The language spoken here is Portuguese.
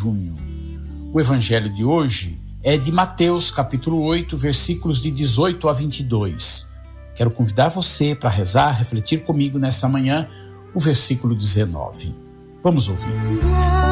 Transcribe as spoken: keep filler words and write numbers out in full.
junho. O evangelho de hoje é de Mateus, capítulo oito, versículos de dezoito a vinte e dois. Quero convidar você para rezar, refletir comigo nessa manhã o versículo dezenove. Vamos ouvir.